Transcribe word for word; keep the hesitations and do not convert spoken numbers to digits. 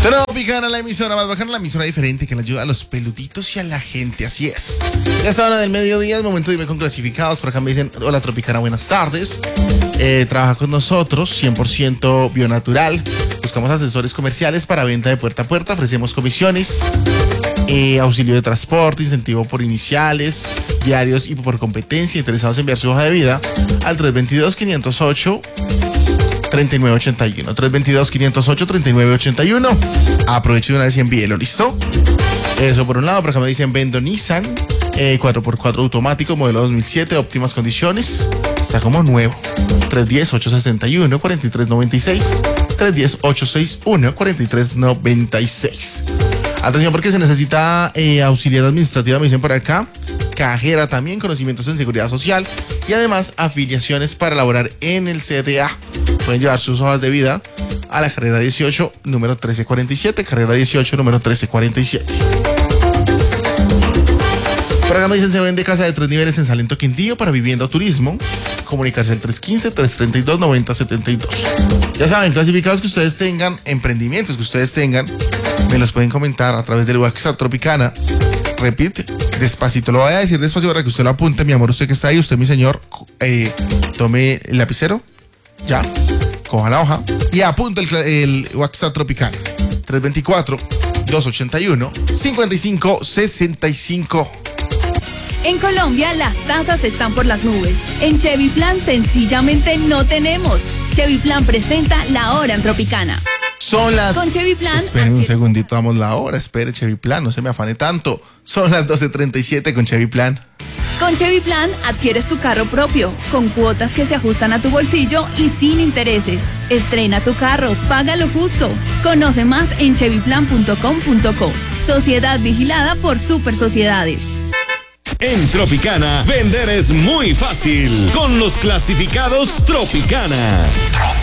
Tropicana, la emisora más bacana, la emisora diferente que le ayuda a los peluditos y a la gente, así es. Ya esta hora del mediodía es momento de irme con clasificados. Por acá me dicen, hola Tropicana, buenas tardes. Eh, trabaja con nosotros, cien por ciento bionatural. Buscamos asesores comerciales para venta de puerta a puerta. Ofrecemos comisiones, eh, auxilio de transporte, incentivo por iniciales, diarios y por competencia. Interesados en enviar su hoja de vida al tres dos dos, quinientos ocho, treinta y nueve ochenta y uno. tres dos dos, quinientos ocho, treinta y nueve ochenta y uno. Aproveche de una vez y envíelo, ¿listo? Eso por un lado. Por acá me dicen, vendo Nissan eh, cuatro por cuatro automático, modelo dos mil siete, óptimas condiciones. Está como nuevo. tres uno cero, ocho seis uno, cuatro tres nueve seis. tres uno cero, ocho seis uno, cuatro tres nueve seis. Atención porque se necesita eh, auxiliar administrativa, me dicen por acá. Cajera también, conocimientos en seguridad social y además afiliaciones para laborar en el C D A. Pueden llevar sus hojas de vida a la carrera dieciocho, número trece cuarenta y siete, carrera dieciocho, número trece cuarenta y siete. Por acá me dicen, se vende casa de tres niveles en Salento, Quindío para vivienda o turismo. Comunicarse al tres uno cinco, tres tres dos, nueve cero siete dos. Ya saben, clasificados que ustedes tengan, emprendimientos que ustedes tengan, me los pueden comentar a través del WhatsApp Tropicana. Repite, despacito, lo voy a decir despacio para que usted lo apunte, mi amor, usted que está ahí, usted mi señor, eh, tome el lapicero, ya, coja la hoja y apunte el, el WhatsApp Tropicana. tres dos cuatro, dos ocho uno, cinco cinco seis cinco. En Colombia las tasas están por las nubes. En Chevy Plan sencillamente no tenemos. Chevy Plan presenta La Hora en Tropicana. Son las... Con Chevy Plan... Esperen un segundito, damos la hora. Espere, Chevy Plan, no se me afane tanto. Son las doce treinta y siete con Chevy Plan. Con Chevy Plan adquieres tu carro propio, con cuotas que se ajustan a tu bolsillo y sin intereses. Estrena tu carro, paga lo justo. Conoce más en chevy plan punto com punto co. Sociedad vigilada por Super Sociedades. En Tropicana, vender es muy fácil con los clasificados Tropicana.